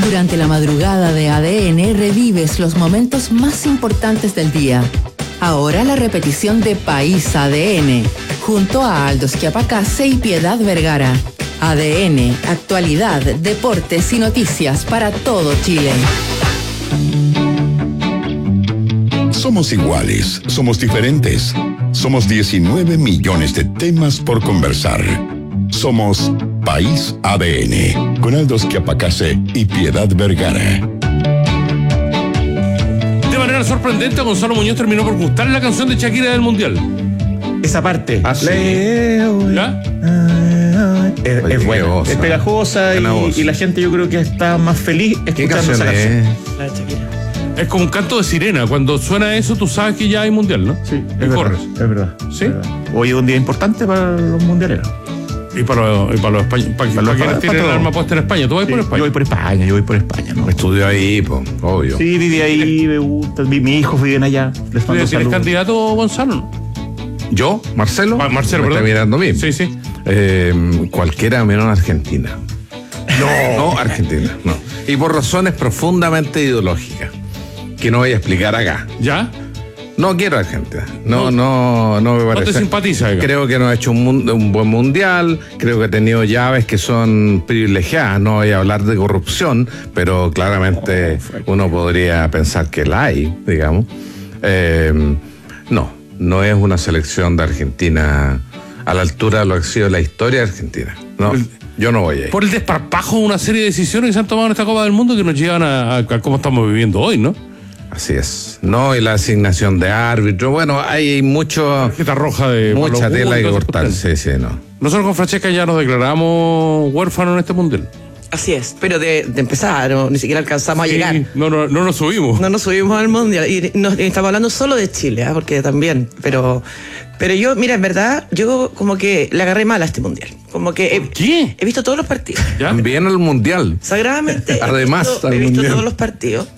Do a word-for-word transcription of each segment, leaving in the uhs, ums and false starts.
Durante la madrugada de A D N revives los momentos más importantes del día. Ahora la repetición de País A D N, junto a Aldo Schiapacase y Piedad Vergara. A D N, actualidad, deportes y noticias para todo Chile. Somos iguales, somos diferentes. Somos diecinueve millones de temas por conversar. Somos País A D N, con Aldo Schiapacase y Piedad Vergara. De manera sorprendente, a Gonzalo Muñoz terminó por gustarle la canción de Shakira del Mundial. Esa parte. ¿Ah, sí? ¿Ya? Es, es bueno, es pegajosa y, y la gente yo creo que está más feliz escuchando esa canción. La de Shakira. Es como un canto de sirena. Cuando suena eso, tú sabes que ya hay mundial, ¿no? Sí, y es corres. verdad, es verdad. ¿Sí? Es verdad. Hoy es un día importante para los mundialeros. Y para los, y para los españoles. Para, para, para quienes tienen el arma puesta en España. ¿Tú vas sí, por España? Yo voy por España, yo voy por España, ¿no? Estudió ahí, po, obvio. Sí, viví ahí, me gusta. Mi, mi hijo vive allá. Les mando ¿Tienes saludos. candidato, Gonzalo? ¿Yo? ¿Marcelo? Ah, Marcelo, ¿Me perdón. está mirando a mí? Sí, sí. Eh, cualquiera menos Argentina. No. No, Argentina, no. Y por razones profundamente ideológicas, que no voy a explicar acá. ¿Ya? No quiero a Argentina. No, no, no, no me parece. ¿No te simpatiza? Diga? Creo que no ha hecho un, mun- un buen mundial. Creo que ha tenido llaves que son privilegiadas. No voy a hablar de corrupción, pero claramente oh, uno podría pensar que la hay, digamos. Eh, no, no es una selección de Argentina a la altura de lo que ha sido la historia de Argentina. No, yo no voy a ir. Por el desparpajo de una serie de decisiones que se han tomado en esta Copa del Mundo que nos llevan a, a, a cómo estamos viviendo hoy, ¿no? Así es. No, y la asignación de árbitro. Bueno, hay mucho. Tarjeta roja de. Mucha tela que que cortar. Sí, sí, no. Nosotros con Francesca ya nos declaramos huérfanos en este mundial. Así es, pero de, de empezar, no, ni siquiera alcanzamos Sí, a llegar. No, no, no nos subimos. No nos subimos al mundial. Y, nos, y estamos hablando solo de Chile, ¿eh? Porque también. Pero, pero yo, mira, en verdad, yo como que le agarré mal a este mundial. Como que he, ¿Qué? he visto todos los partidos. ¿Ya? También al mundial. Sagradamente. Además, he visto, al he visto mundial. todos los partidos.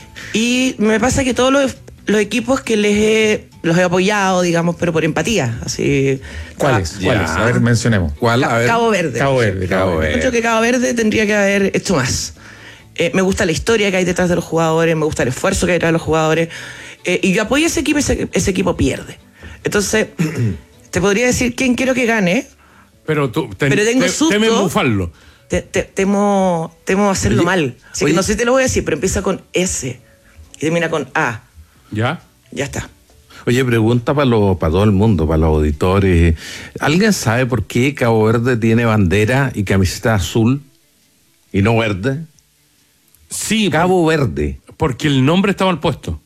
Y me pasa que todos los, los equipos que les he, los he apoyado, digamos, pero por empatía. Así. ¿Cuáles? Ya. ¿Cuáles? A ver, mencionemos. ¿Cuál? A ver. Cabo Verde. Cabo Verde. Cabo Verde. Creo que Cabo Verde tendría que haber hecho más. Eh, me gusta la historia que hay detrás de los jugadores, me gusta el esfuerzo que hay detrás de los jugadores. Eh, y yo apoyo ese equipo, ese, ese equipo pierde. Entonces, te podría decir quién quiero que gane. Pero tú ten, Pero tengo te, susto. temes bufarlo. Te, te, temo, temo hacerlo Oye, mal. Así oye. que no sé si te lo voy a decir, pero empieza con S y termina con A. ¿Ya? Ya está. Oye, pregunta para lo, para todo el mundo, para los auditores. ¿Alguien sabe por qué Cabo Verde tiene bandera y camiseta azul y no verde? Sí. Cabo Verde. Porque el nombre está mal puesto.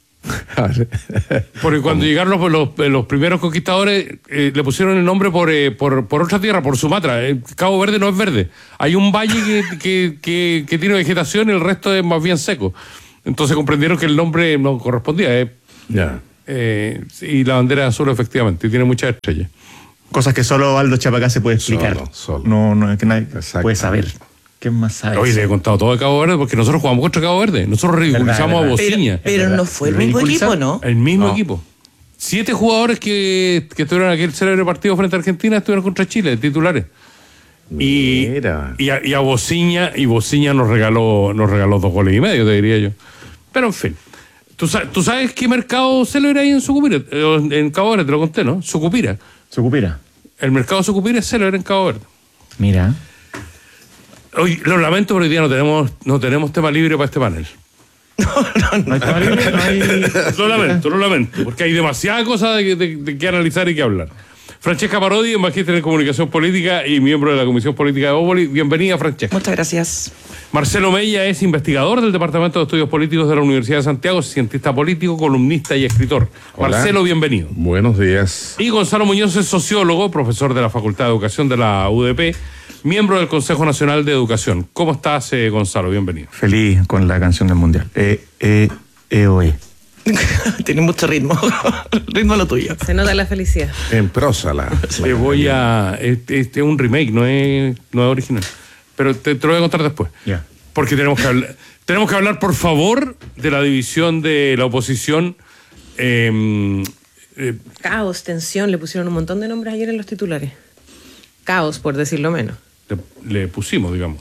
Porque cuando llegaron los, los, los primeros conquistadores eh, le pusieron el nombre por, eh, por, por otra tierra, por Sumatra. Eh, Cabo Verde no es verde. Hay un valle que, que, que, que tiene vegetación y el resto es más bien seco. Entonces comprendieron que el nombre no correspondía. Eh, Ya. eh, y la bandera es azul, efectivamente, y tiene muchas estrellas. Cosas que solo Aldo Schiapacase puede explicar. Solo, solo. No, no, es que nadie Exacto. puede saber. ¿Qué más sabe? Hoy le he contado todo de Cabo Verde porque nosotros jugamos contra Cabo Verde. Nosotros ridiculizamos Verdad, a verdad. Bociña. Pero no fue el mismo ¿Ridiculizar? equipo, ¿no? El mismo No. equipo. Siete jugadores que, que estuvieron en aquel célebre partido frente a Argentina estuvieron contra Chile, titulares. Y, Mira. y, a, y a Bociña, y Bociña nos regaló, nos regaló dos goles y medio, te diría yo. Pero en fin. ¿Tú sabes, ¿tú sabes qué mercado célebre hay en Sucupira? Eh, En Cabo Verde, te lo conté, ¿no? Sucupira. Sucupira. El mercado Sucupira es célebre en Cabo Verde. Mira. Hoy, lo lamento, pero hoy día no tenemos, no tenemos tema libre para este panel. No hay tema libre, no hay... Lo lamento, lo lamento, porque hay demasiadas cosas de, de, de que analizar y que hablar. Francesca Parodi, magíster en comunicación política y miembro de la Comisión Política de Bópoli. Bienvenida, Francesca. Muchas gracias. Marcelo Mella es investigador del Departamento de Estudios Políticos de la Universidad de Santiago, cientista político, columnista y escritor. Hola. Marcelo, bienvenido. Buenos días. Y Gonzalo Muñoz es sociólogo, profesor de la Facultad de Educación de la U D P, miembro del Consejo Nacional de Educación. ¿Cómo estás, eh, Gonzalo? Bienvenido. Feliz con la canción del mundial. E, E, E, O, E. Tiene mucho ritmo. Ritmo lo tuyo. Se nota la felicidad. En prosa la. Te voy a... Este, este es un remake, no es, no es original. Pero te, te lo voy a contar después. Ya. Porque tenemos que hablar, tenemos que hablar, por favor, de la división de la oposición. Eh, eh, Caos, tensión, le pusieron un montón de nombres ayer en los titulares. Caos, por decirlo menos. le, le pusimos, digamos.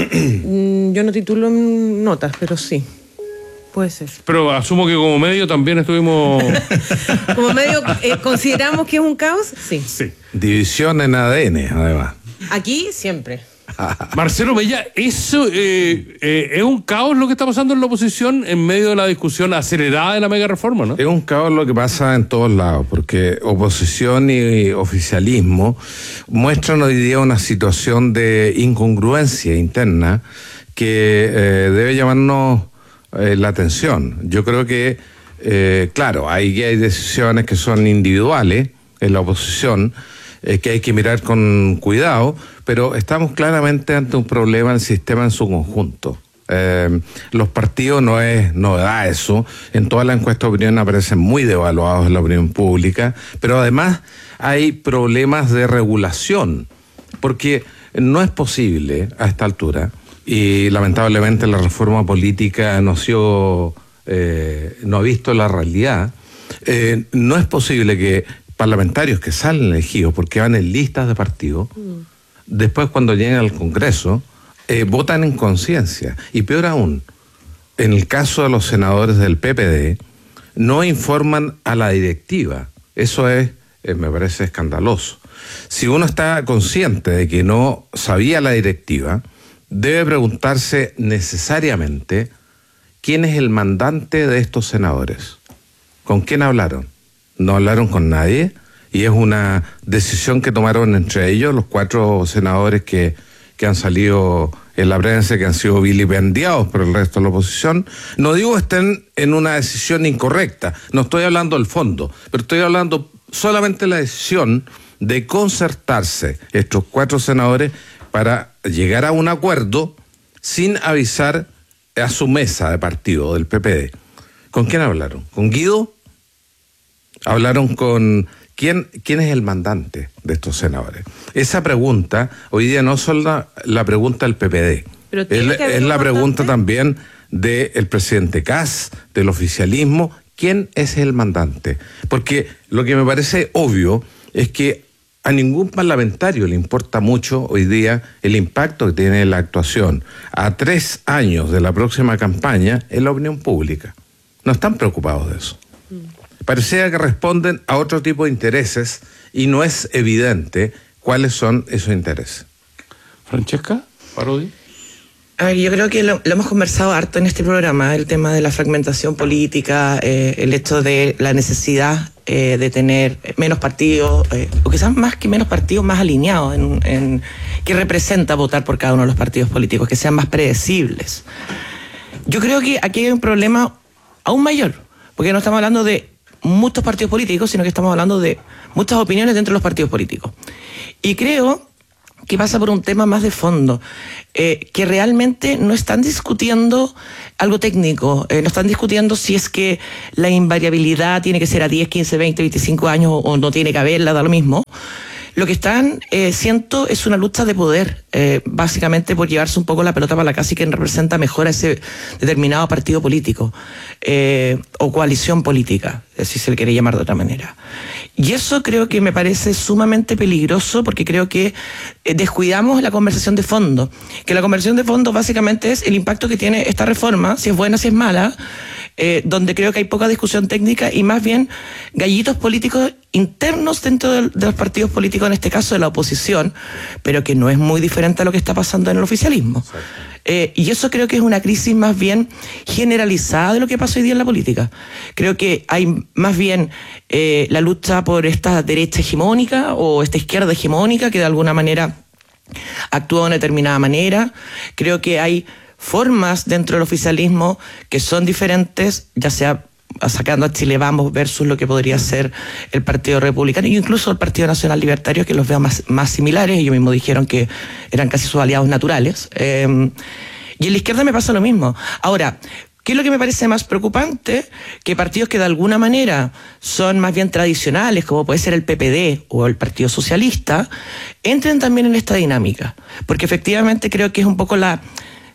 Yo no titulo en notas, pero sí. Puede ser. Pero asumo que como medio también estuvimos... Como medio, eh, ¿consideramos que es un caos? Sí. Sí. División en A D N, además. Aquí, siempre. Marcelo Mella, ¿eso eh, eh, es un caos lo que está pasando en la oposición en medio de la discusión acelerada de la mega reforma, ¿no? Es un caos lo que pasa en todos lados, porque oposición y oficialismo muestran hoy día una situación de incongruencia interna que eh, debe llamarnos eh, la atención. Yo creo que, eh, claro, hay, hay decisiones que son individuales en la oposición, eh, que hay que mirar con cuidado, pero estamos claramente ante un problema del sistema en su conjunto. Eh, los partidos no es novedad eso, en todas las encuestas de opinión aparecen muy devaluados en la opinión pública, pero además hay problemas de regulación, porque no es posible a esta altura, y lamentablemente la reforma política no ha sido, eh, no ha visto la realidad, eh, no es posible que parlamentarios que salen elegidos porque van en listas de partidos, mm. después cuando llegan al Congreso, eh, votan en conciencia. Y peor aún, en el caso de los senadores del P P D, no informan a la directiva. Eso es, eh, me parece escandaloso. Si uno está consciente de que no sabía la directiva, debe preguntarse necesariamente quién es el mandante de estos senadores. ¿Con quién hablaron? No hablaron con nadie, y es una decisión que tomaron entre ellos los cuatro senadores que, que han salido en la prensa, que han sido vilipendiados por el resto de la oposición. No digo que estén en una decisión incorrecta, no estoy hablando del fondo, pero estoy hablando solamente de la decisión de concertarse estos cuatro senadores para llegar a un acuerdo sin avisar a su mesa de partido del P P D. ¿Con quién hablaron? ¿Con Guido? Hablaron con quién, quién es el mandante de estos senadores. Esa pregunta hoy día no es solo la, la pregunta del P P D, Pero es, es la pregunta también del presidente Kass, del oficialismo. ¿Quién es el mandante? Porque lo que me parece obvio es que a ningún parlamentario le importa mucho hoy día el impacto que tiene la actuación a tres años de la próxima campaña en la opinión pública. No están preocupados de eso. Parecía que responden a otro tipo de intereses y no es evidente cuáles son esos intereses. Francesca Parodi. A ver, yo creo que lo, lo hemos conversado harto en este programa, el tema de la fragmentación política, eh, el hecho de la necesidad eh, de tener menos partidos, eh, o quizás más que menos partidos, más alineados, en, en que representa votar por cada uno de los partidos políticos, que sean más predecibles. Yo creo que aquí hay un problema aún mayor, porque no estamos hablando de muchos partidos políticos, sino que estamos hablando de muchas opiniones dentro de los partidos políticos. Y creo que pasa por un tema más de fondo, eh, que realmente no están discutiendo algo técnico, eh, no están discutiendo si es que la invariabilidad tiene que ser a diez, quince, veinte, veinticinco años o, o no tiene que haberla, da lo mismo. Lo que están, eh, siento, es una lucha de poder, eh, básicamente por llevarse un poco la pelota para la casa y quien representa mejor a ese determinado partido político eh, o coalición política, si se le quiere llamar de otra manera. Y eso creo que me parece sumamente peligroso porque creo que eh, descuidamos la conversación de fondo, que la conversación de fondo básicamente es el impacto que tiene esta reforma, si es buena, si es mala, eh, donde creo que hay poca discusión técnica y más bien gallitos políticos internos dentro de, de los partidos políticos, en este caso de la oposición, pero que no es muy diferente a lo que está pasando en el oficialismo. Eh, y eso creo que es una crisis más bien generalizada de lo que pasa hoy día en la política. Creo que hay más bien eh, la lucha por esta derecha hegemónica o esta izquierda hegemónica que de alguna manera actúa de una determinada manera. Creo que hay formas dentro del oficialismo que son diferentes, ya sea sacando a Chile Vamos versus lo que podría ser el Partido Republicano y incluso el Partido Nacional Libertario, que los veo más, más similares. Ellos mismos dijeron que eran casi sus aliados naturales. Eh, y en la izquierda me pasa lo mismo. Ahora, ¿qué es lo que me parece más preocupante? Que partidos que de alguna manera son más bien tradicionales, como puede ser el P P D o el Partido Socialista, entren también en esta dinámica. Porque efectivamente creo que es un poco la...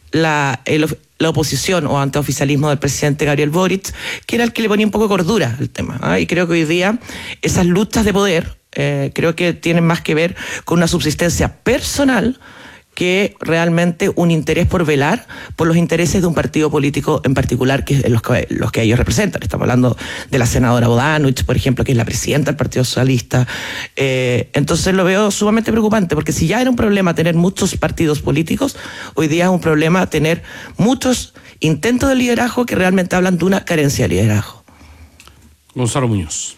La, el, la oposición o antioficialismo del presidente Gabriel Boric, que era el que le ponía un poco de cordura al tema. ¿eh? Y creo que hoy día esas luchas de poder eh, creo que tienen más que ver con una subsistencia personal que realmente un interés por velar por los intereses de un partido político en particular, que es los que, los que ellos representan. Estamos hablando de la senadora Bodanovich, por ejemplo, que es la presidenta del Partido Socialista. Eh, entonces lo veo sumamente preocupante, porque si ya era un problema tener muchos partidos políticos, hoy día es un problema tener muchos intentos de liderazgo que realmente hablan de una carencia de liderazgo. Gonzalo Muñoz.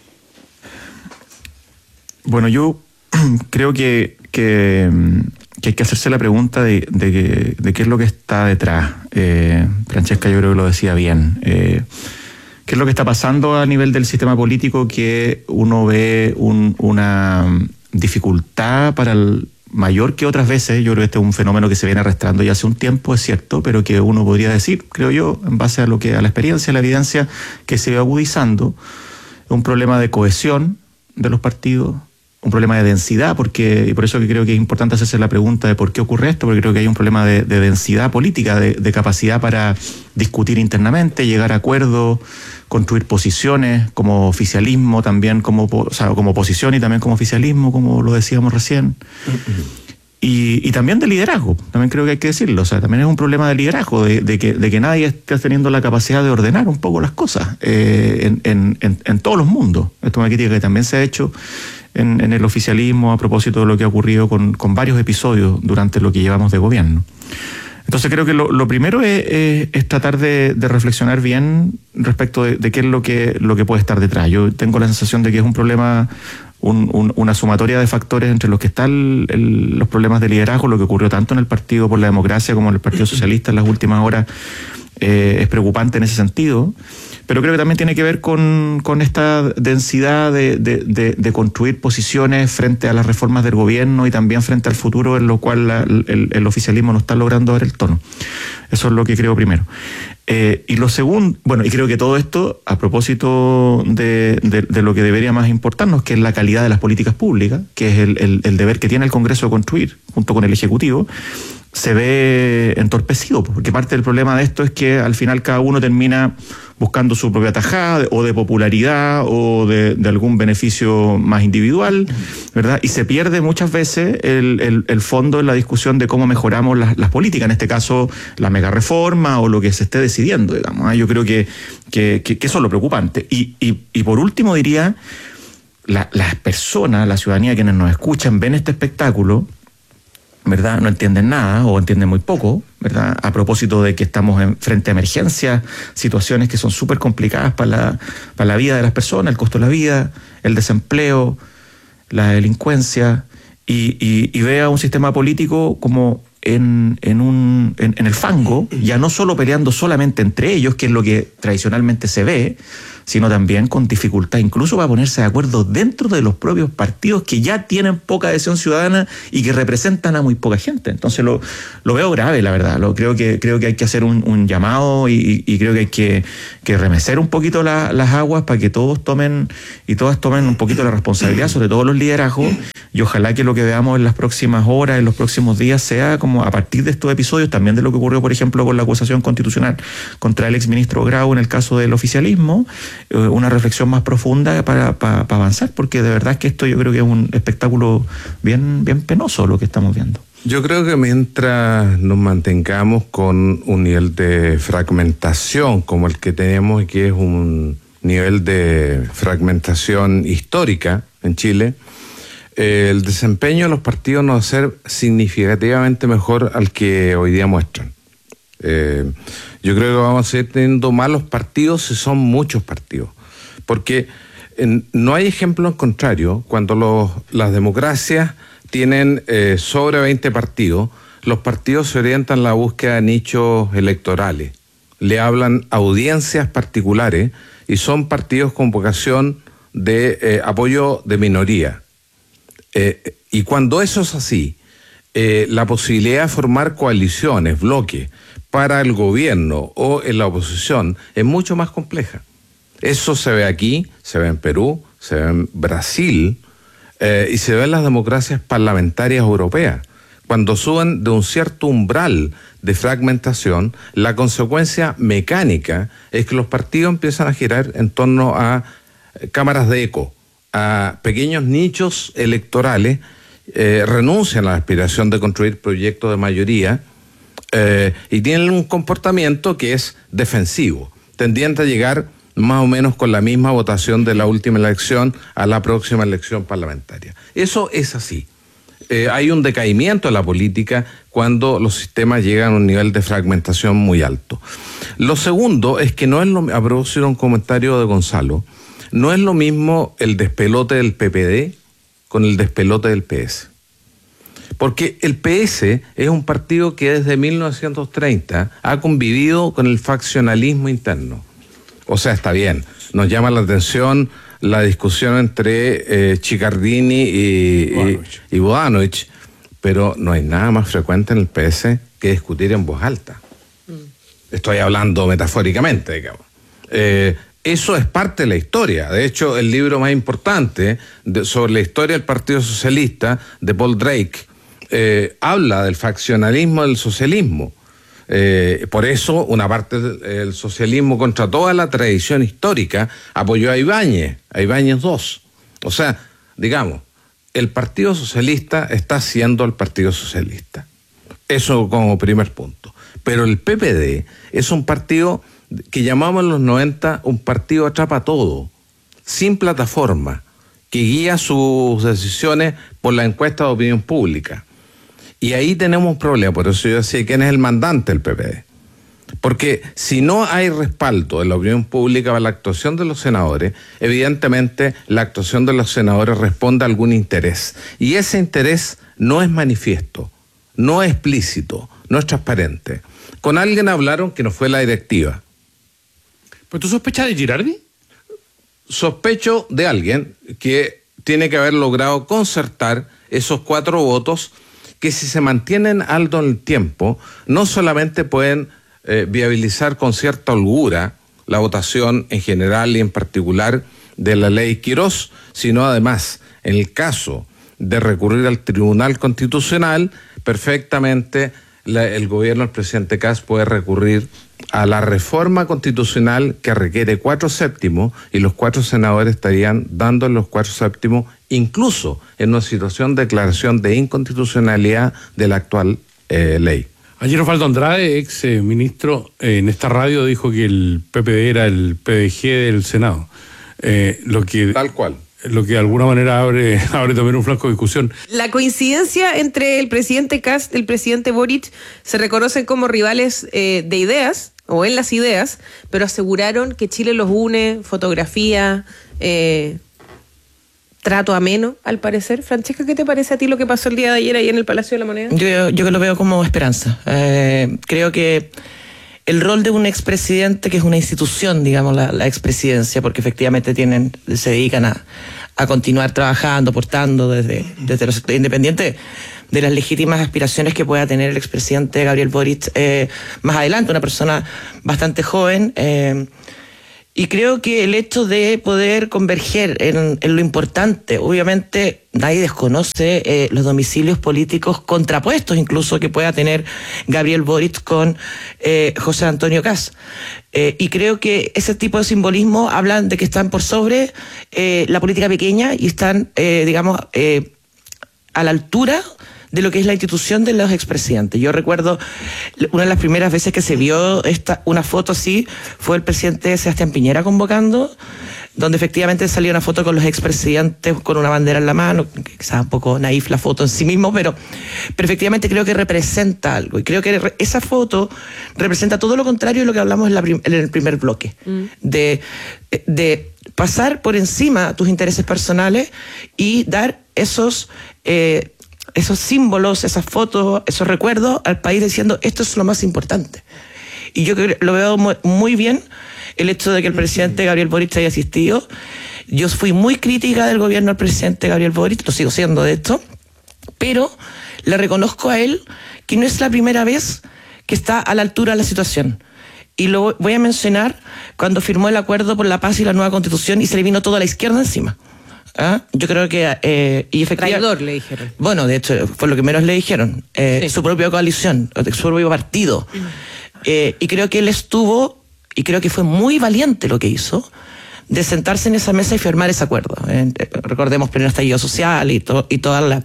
Bueno, yo creo que, que, que hay que hacerse la pregunta de, de, de qué es lo que está detrás. Eh, Francesca yo creo que lo decía bien. Eh, ¿Qué es lo que está pasando a nivel del sistema político? Que uno ve un, una dificultad para el mayor que otras veces. Yo creo que este es un fenómeno que se viene arrastrando ya hace un tiempo, es cierto, pero que uno podría decir, creo yo, en base a lo que a la experiencia, a la evidencia, que se va agudizando, un problema de cohesión de los partidos, un problema de densidad, porque y por eso que creo que es importante hacerse la pregunta de por qué ocurre esto, porque creo que hay un problema de, de densidad política, de, de capacidad para discutir internamente, llegar a acuerdos, construir posiciones como oficialismo, también como, o sea, como oposición y también como oficialismo, como lo decíamos recién. Y, y también de liderazgo, también creo que hay que decirlo, o sea, también es un problema de liderazgo, de, de, que, de que nadie esté teniendo la capacidad de ordenar un poco las cosas eh, en, en, en, en todos los mundos. Esto es una crítica que también se ha hecho en, en el oficialismo a propósito de lo que ha ocurrido con, con varios episodios durante lo que llevamos de gobierno. Entonces creo que lo, lo primero es, es, es tratar de, de reflexionar bien respecto de, de qué es lo que, lo que puede estar detrás. Yo tengo la sensación de que es un problema... Un, un, una sumatoria de factores entre los que están el, el, los problemas de liderazgo, lo que ocurrió tanto en el Partido por la Democracia como en el Partido Socialista en las últimas horas eh, es preocupante en ese sentido, pero creo que también tiene que ver con, con esta densidad de, de, de, de construir posiciones frente a las reformas del gobierno y también frente al futuro, en lo cual la, el, el oficialismo no está logrando dar el tono. Eso es lo que creo primero. Eh, y lo segundo, bueno, y creo que todo esto, a propósito de, de, de lo que debería más importarnos, que es la calidad de las políticas públicas, que es el, el, el deber que tiene el Congreso de construir, junto con el Ejecutivo, se ve entorpecido, porque parte del problema de esto es que al final cada uno termina buscando su propia tajada o de popularidad o de, de algún beneficio más individual, ¿verdad? Y se pierde muchas veces el, el, el fondo en la discusión de cómo mejoramos las, las políticas, en este caso la mega reforma o lo que se esté decidiendo, digamos. Yo creo que, que, que, que eso es lo preocupante. Y, y, y por último diría, la, las personas, la ciudadanía, quienes nos escuchan, ven este espectáculo, ¿verdad? No entienden nada o entienden muy poco, ¿verdad? A propósito de que estamos en, frente a emergencias, situaciones que son súper complicadas para la, para la vida de las personas, el costo de la vida, el desempleo, la delincuencia, y, y, y ve a un sistema político como en, en, un, en, en el fango, ya no solo peleando solamente entre ellos, que es lo que tradicionalmente se ve, sino también con dificultad incluso para ponerse de acuerdo dentro de los propios partidos que ya tienen poca adhesión ciudadana y que representan a muy poca gente. Entonces lo, lo veo grave, la verdad. Lo, creo, que, creo que hay que hacer un, un llamado y, y creo que hay que, que remecer un poquito la, las aguas para que todos tomen y todas tomen un poquito la responsabilidad, sobre todo los liderazgos, y ojalá que lo que veamos en las próximas horas, en los próximos días, sea como a partir de estos episodios, también de lo que ocurrió, por ejemplo, con la acusación constitucional contra el exministro Grau en el caso del oficialismo, una reflexión más profunda para, para, para avanzar, porque de verdad que esto yo creo que es un espectáculo bien, bien penoso lo que estamos viendo. Yo creo que mientras nos mantengamos con un nivel de fragmentación como el que tenemos, y que es un nivel de fragmentación histórica en Chile, eh, el desempeño de los partidos no va a ser significativamente mejor al que hoy día muestran. Eh, yo creo que vamos a seguir teniendo malos partidos si son muchos partidos, porque en, no hay ejemplo en contrario. Cuando los, las democracias tienen eh, sobre veinte partidos, los partidos se orientan a la búsqueda de nichos electorales, le hablan a audiencias particulares y son partidos con vocación de eh, apoyo de minoría. Eh, y cuando eso es así, eh, la posibilidad de formar coaliciones, bloques, para el gobierno o en la oposición es mucho más compleja. Eso se ve aquí, se ve en Perú, se ve en Brasil eh, y se ve en las democracias parlamentarias europeas. Cuando suben de un cierto umbral de fragmentación, la consecuencia mecánica es que los partidos empiezan a girar en torno a cámaras de eco, a pequeños nichos electorales eh, renuncian a la aspiración de construir proyectos de mayoría eh, y tienen un comportamiento que es defensivo, tendiente a llegar más o menos con la misma votación de la última elección a la próxima elección parlamentaria. Eso es así. Eh, hay un decaimiento en la política cuando los sistemas llegan a un nivel de fragmentación muy alto. Lo segundo es que no es lo, a propósito de un comentario de Gonzalo, no es lo mismo el despelote del P P D con el despelote del P S. Porque el P S es un partido que desde mil novecientos treinta ha convivido con el faccionalismo interno. O sea, está bien, nos llama la atención la discusión entre eh, Ciccardini y, y, y Bodanovich, pero no hay nada más frecuente en el P S que discutir en voz alta. Mm. Estoy hablando metafóricamente, digamos. Eh, eso es parte de la historia. De hecho, el libro más importante de, sobre la historia del Partido Socialista, de Paul Drake, eh, habla del faccionalismo del socialismo. Eh, por eso una parte del socialismo, contra toda la tradición histórica, apoyó a Ibáñez, a Ibáñez dos. O sea, digamos, el Partido Socialista está siendo el Partido Socialista. Eso como primer punto. Pero el P P D es un partido que llamamos en los noventa un partido atrapa todo, sin plataforma, que guía sus decisiones por la encuesta de opinión pública. Y ahí tenemos un problema, por eso yo decía quién es el mandante del P P D. Porque si no hay respaldo de la opinión pública para la actuación de los senadores, evidentemente la actuación de los senadores responde a algún interés. Y ese interés no es manifiesto, no es explícito, no es transparente. Con alguien hablaron que no fue la directiva. ¿Pero tú sospechas de Girardi? Sospecho de alguien que tiene que haber logrado concertar esos cuatro votos que, si se mantienen alto en el tiempo, no solamente pueden eh, viabilizar con cierta holgura la votación en general y en particular de la ley Quirós, sino además, en el caso de recurrir al Tribunal Constitucional, perfectamente la, el gobierno del presidente Kast puede recurrir a la reforma constitucional que requiere cuatro séptimos, y los cuatro senadores estarían dando los cuatro séptimos, incluso en una situación de declaración de inconstitucionalidad de la actual eh, ley. Ayer Osvaldo Andrade, ex eh, ministro, eh, en esta radio dijo que el P P D era el P D G del Senado. Eh, lo que, Tal cual. Lo que de alguna manera abre, abre también un flanco de discusión. La coincidencia entre el presidente Kast y el presidente Boric se reconocen como rivales eh, de ideas, o en las ideas, pero aseguraron que Chile los une, fotografía, eh, trato ameno, al parecer. Francesca, ¿qué te parece a ti lo que pasó el día de ayer ahí en el Palacio de la Moneda? Yo, yo lo veo como esperanza. Eh, creo que el rol de un expresidente, que es una institución, digamos, la, la expresidencia, porque efectivamente tienen, se dedican a, a continuar trabajando, aportando desde, desde los sectores independientes de las legítimas aspiraciones que pueda tener el expresidente Gabriel Boric eh, más adelante, una persona bastante joven. Eh, y creo que el hecho de poder converger en, en lo importante, obviamente nadie desconoce eh, los domicilios políticos contrapuestos incluso que pueda tener Gabriel Boric con eh, José Antonio Kast. Eh, y creo que ese tipo de simbolismo hablan de que están por sobre eh, la política pequeña y están, eh, digamos, eh, a la altura de lo que es la institución de los expresidentes. Yo recuerdo una de las primeras veces que se vio esta una foto así, fue el presidente Sebastián Piñera convocando, donde efectivamente salía una foto con los expresidentes con una bandera en la mano, quizás un poco naif la foto en sí mismo, pero, pero efectivamente creo que representa algo. Y creo que esa foto representa todo lo contrario de lo que hablamos en, la prim- en el primer bloque, mm. de, de pasar por encima tus intereses personales y dar esos... Eh, esos símbolos, esas fotos, esos recuerdos al país diciendo esto es lo más importante. Y yo creo, lo veo muy, muy bien el hecho de que el presidente Gabriel Boric haya asistido. Yo fui muy crítica del gobierno del presidente Gabriel Boric, lo sigo siendo de esto, pero le reconozco a él que no es la primera vez que está a la altura de la situación. Y lo voy a mencionar cuando firmó el acuerdo por la paz y la nueva constitución y se le vino toda la izquierda encima. ¿Ah? Yo creo que eh, y efectivamente, traidor le dijeron. Bueno, de hecho fue lo que menos le dijeron, eh, sí. Su propia coalición, su propio partido. Mm. Eh, y creo que él estuvo, y creo que fue muy valiente lo que hizo, de sentarse en esa mesa y firmar ese acuerdo. Eh, recordemos pleno estallido social y, to, y toda la,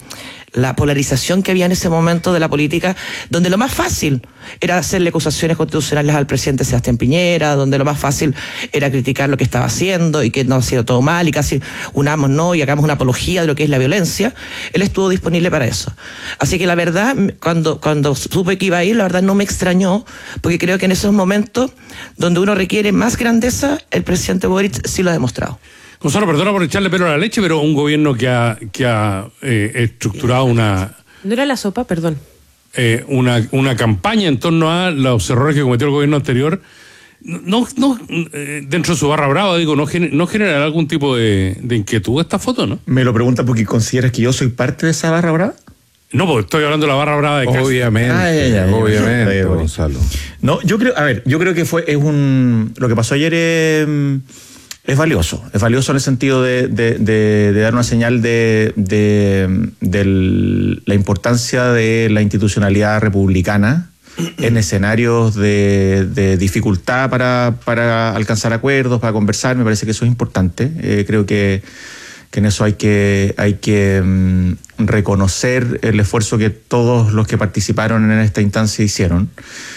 la polarización que había en ese momento de la política, donde lo más fácil era hacerle acusaciones constitucionales al presidente Sebastián Piñera, donde lo más fácil era criticar lo que estaba haciendo y que no ha sido todo mal y casi unamos no y hagamos una apología de lo que es la violencia. Él estuvo disponible para eso. Así que la verdad, cuando, cuando supe que iba a ir, la verdad no me extrañó, porque creo que en esos momentos donde uno requiere más grandeza, el presidente Boric sí lo ha demostrado. Gonzalo, perdona por echarle pelo a la leche, pero un gobierno que ha, que ha eh, estructurado una... ¿No era la sopa? Perdón. Eh, una, una campaña en torno a los errores que cometió el gobierno anterior, no, no eh, dentro de su barra brava, digo, no, gener, no generará algún tipo de, de inquietud esta foto, ¿no? Me lo pregunta porque consideras que yo soy parte de esa barra brava. No, porque estoy hablando de la barra brava de Cast. Obviamente, ah, ya, ya, ya, obviamente, ya, ya, Gonzalo. No, yo creo, a ver, yo creo que fue, es un, lo que pasó ayer es, es valioso, es valioso en el sentido de, de, de, de dar una señal de, de, de la importancia de la institucionalidad republicana en escenarios de, de dificultad para, para alcanzar acuerdos, para conversar. Me parece que eso es importante. Eh, creo que que en eso hay que, hay que um, reconocer el esfuerzo que todos los que participaron en esta instancia hicieron.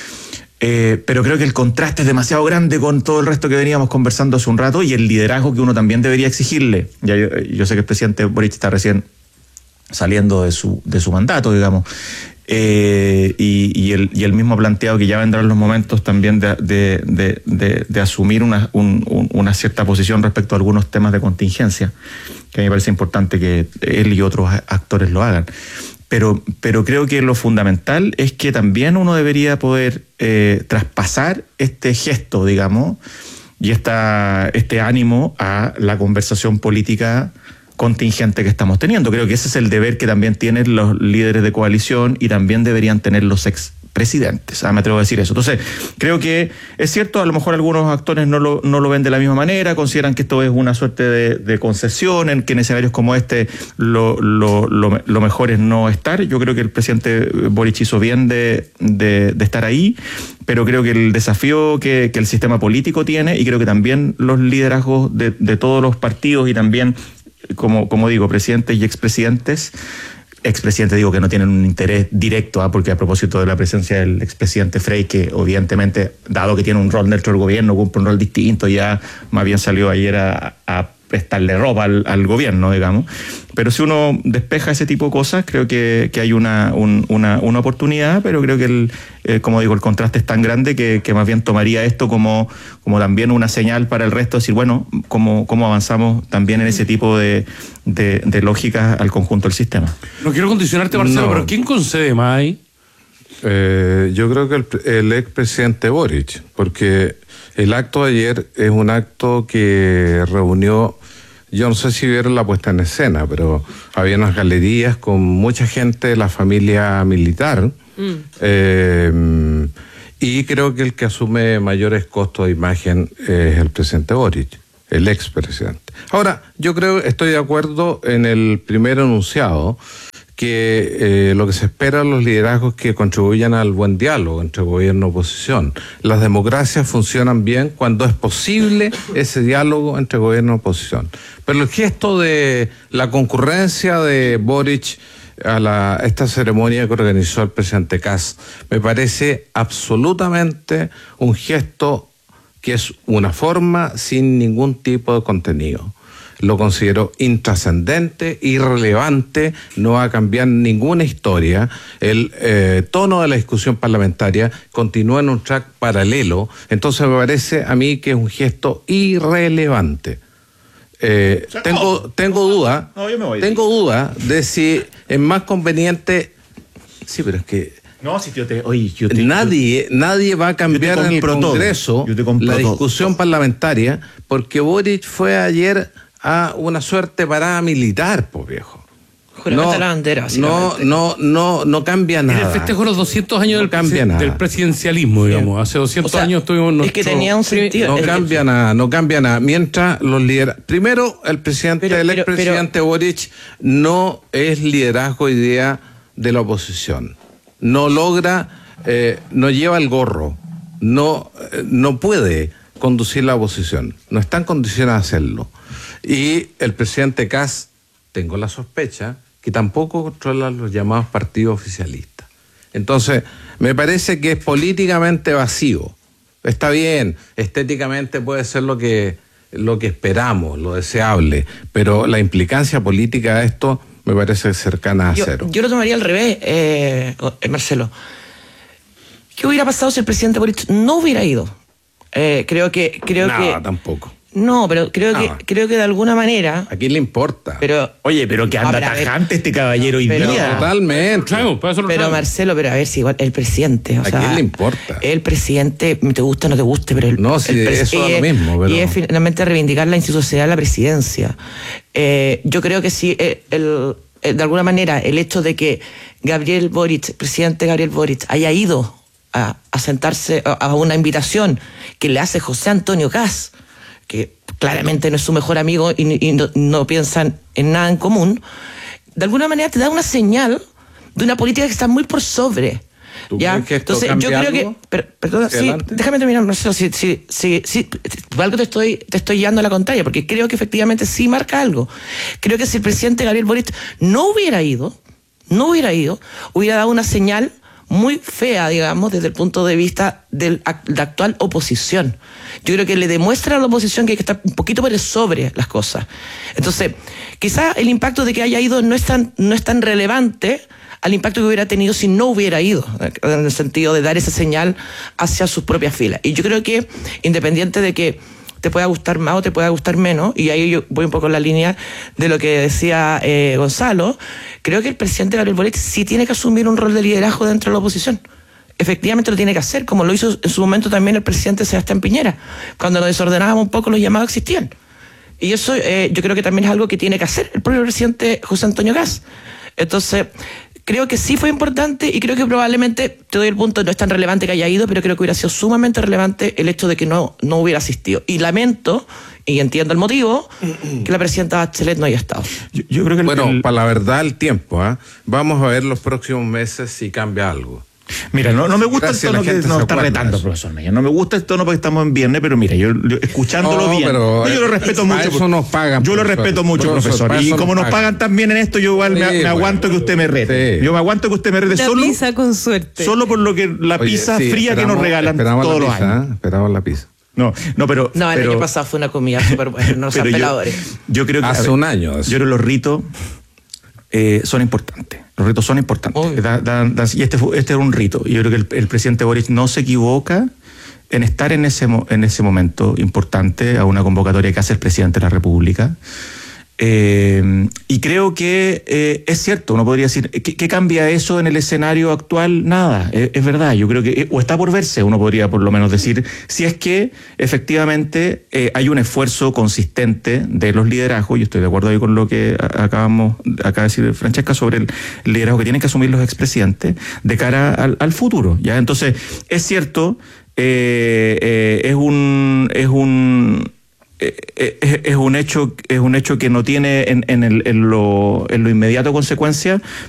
Eh, pero creo que el contraste es demasiado grande con todo el resto que veníamos conversando hace un rato y el liderazgo que uno también debería exigirle. Ya yo, yo sé que el presidente Boric está recién saliendo de su, de su mandato, digamos. Eh, y, y, el, y el mismo ha planteado que ya vendrán los momentos también de, de, de, de, de asumir una, un, un, una cierta posición respecto a algunos temas de contingencia, que a mí me parece importante que él y otros actores lo hagan. Pero, pero creo que lo fundamental es que también uno debería poder eh, traspasar este gesto, digamos, y esta, este ánimo a la conversación política contingente que estamos teniendo. Creo que ese es el deber que también tienen los líderes de coalición y también deberían tener los expresidentes. Ah, me atrevo a decir eso. Entonces, creo que es cierto, a lo mejor algunos actores no lo, no lo ven de la misma manera, consideran que esto es una suerte de, de concesión, en que en escenarios como este lo, lo, lo, lo mejor es no estar. Yo creo que el presidente Boric hizo bien de, de, de estar ahí, pero creo que el desafío que, que el sistema político tiene, y creo que también los liderazgos de, de todos los partidos y también Como, como digo, presidentes y expresidentes, expresidentes digo que no tienen un interés directo, ¿eh? Porque a propósito de la presencia del expresidente Frey, que obviamente, dado que tiene un rol dentro del gobierno, cumple un rol distinto, ya más bien salió ayer a, a prestarle ropa al, al gobierno, digamos. Pero si uno despeja ese tipo de cosas, creo que, que hay una, un, una, una oportunidad, pero creo que, el, eh, como digo, el contraste es tan grande que, que más bien tomaría esto como, como también una señal para el resto, decir, bueno, cómo, cómo avanzamos también en ese tipo de, de, de lógicas al conjunto del sistema. No quiero condicionarte, Marcelo, no. Pero ¿quién concede más ahí? Eh, yo creo que el, el expresidente Boric, porque el acto de ayer es un acto que reunió, yo no sé si vieron la puesta en escena, pero había unas galerías con mucha gente de la familia militar, mm. eh, y creo que el que asume mayores costos de imagen es el presidente Boric, el expresidente. Ahora, yo creo, estoy de acuerdo en el primer enunciado, que eh, lo que se espera de los liderazgos que contribuyan al buen diálogo entre gobierno y oposición. Las democracias funcionan bien cuando es posible ese diálogo entre gobierno y oposición. Pero el gesto de la concurrencia de Boric a la, esta ceremonia que organizó el presidente Kast me parece absolutamente un gesto que es una forma sin ningún tipo de contenido. Lo considero intrascendente, irrelevante, no va a cambiar ninguna historia. El eh, tono de la discusión parlamentaria continúa en un track paralelo, entonces me parece a mí que es un gesto irrelevante. Eh, o sea, tengo, no, tengo duda, no, yo me voy tengo duda de si es más conveniente. Sí, pero es que no, si yo te, oye, yo te, nadie, yo, nadie va a cambiar en el Congreso la discusión todo. parlamentaria, porque Boric fue ayer a una suerte parada militar, pues viejo. No, la bandera, no, no, no, no cambia nada. En el festejo de los doscientos años no del, cambia nada. del presidencialismo, digamos. Hace doscientos o sea, años tuvimos nuestro... Es que tenía un sentido. No cambia nada, no cambia nada. Mientras los liderazgos... Primero, el presidente, pero, el expresidente pero... Boric no es liderazgo hoy día de la oposición. No logra, eh, no lleva el gorro. No, eh, no puede conducir la oposición. No está en condiciones de hacerlo. Y el presidente Kast, tengo la sospecha que tampoco controla los llamados partidos oficialistas. Entonces, me parece que es políticamente vacío. Está bien, estéticamente puede ser lo que, lo que esperamos, lo deseable, pero la implicancia política de esto me parece cercana a yo, cero. Yo lo tomaría al revés, eh, Marcelo. ¿Qué hubiera pasado si el presidente Boric no hubiera ido? Eh, creo que... Creo Nada, que, tampoco. No, pero creo Nada. que creo que de alguna manera... ¿A quién le importa? Pero, Oye, pero que anda a ver, a ver. tajante este caballero hoy Pero- día. Totalmente. Sabemos, para eso lo Pero sabemos. Marcelo, pero a ver si igual el presidente, o ¿A sea, quién le importa? El presidente, te gusta o no te guste, pero el, No, sí, el pres- eso da y lo es- mismo, pero- Y es finalmente reivindicar la institucionalidad de la presidencia. Eh, yo creo que sí, eh, el, eh, de alguna manera, el hecho de que Gabriel Boric, el presidente Gabriel Boric, haya ido a, a sentarse a, a una invitación que le hace José Antonio Kast, que claramente no es su mejor amigo y, y no, no piensan en nada en común, de alguna manera te da una señal de una política que está muy por sobre. ¿Tú ¿Ya? crees que esto Entonces, yo cambia creo algo? que. Per, perdona, ¿Hacia sí, adelante? déjame terminar, Marcelo. Si, si, si, si, por algo te estoy, te estoy llevando a la contraria, porque creo que efectivamente sí marca algo. Creo que si el presidente Gabriel Boric no hubiera ido, no hubiera ido, hubiera dado una señal muy fea, digamos, desde el punto de vista de la actual oposición. Yo creo que le demuestra a la oposición que hay que estar un poquito por sobre las cosas. Entonces, quizá el impacto de que haya ido no es tan, no es tan relevante al impacto que hubiera tenido si no hubiera ido, en el sentido de dar esa señal hacia sus propias filas. Y yo creo que, independiente de que te pueda gustar más o te pueda gustar menos, y ahí yo voy un poco en la línea de lo que decía eh, Gonzalo, creo que el presidente Gabriel Boric sí tiene que asumir un rol de liderazgo dentro de la oposición. Efectivamente lo tiene que hacer, como lo hizo en su momento también el presidente Sebastián Piñera. Cuando nos desordenábamos un poco, los llamados existían. Y eso eh, yo creo que también es algo que tiene que hacer el propio presidente José Antonio Kast. Entonces, creo que sí fue importante y creo que probablemente, te doy el punto, no es tan relevante que haya ido, pero creo que hubiera sido sumamente relevante el hecho de que no, no hubiera asistido. Y lamento, y entiendo el motivo, que la presidenta Bachelet no haya estado. Yo, yo creo que el- Bueno, el- para la verdad, el tiempo, ¿ah? Vamos a ver los próximos meses si cambia algo. Mira, no, no me gusta Gracias, el tono la gente que nos se está acuerda de retando, eso. profesor Mella. No me gusta el tono porque estamos en viernes, pero mira, yo, yo escuchándolo No, bien. pero, no, yo lo eh, respeto para mucho. eso nos pagan, Yo lo profesor. respeto mucho, Profesor, profesor. para Y eso como nos nos pagan. pagan tan bien en esto, yo igual me, Sí, me bueno. aguanto que usted me rete. Sí. Yo me aguanto que usted me rete Una solo, pizza con suerte. solo por lo que la Oye, pizza sí, fría que nos esperamos- regalan esperamos todos la los pizza, años. ¿eh? Esperamos la pizza. No, no, pero. No, el pero, año pasado fue una comida súper buena, no sean pero yo, peladores. yo creo que. Hace a ver, un año eso. Yo creo que los ritos eh, son importantes. Los ritos son importantes. Obvio. Da- da- da- y este, fue- este era un rito. Y yo creo que el, el presidente Boric no se equivoca en estar en ese, mo- en ese momento importante a una convocatoria que hace el presidente de la República. Eh, y creo que eh, es cierto, uno podría decir, ¿qué, qué cambia eso en el escenario actual? Nada, es, es verdad, yo creo que, eh, o está por verse, uno podría por lo menos decir, si es que efectivamente eh, hay un esfuerzo consistente de los liderazgos, y estoy de acuerdo ahí con lo que a- acabamos, acaba de decir Francesca sobre el liderazgo que tienen que asumir los expresidentes de cara al, al futuro, ¿ya? Entonces, es cierto, eh, eh, es un, es un, eh, eh, es un hecho, es un hecho que no tiene en, en, el, en, lo, en lo inmediato consecuencia,